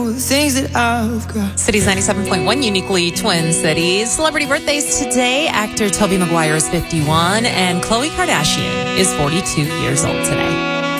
things that I've got. Cities 97.1, uniquely Twin Cities. Celebrity birthdays today. Actor Tobey Maguire is 51 and Khloe Kardashian is 42 years old today.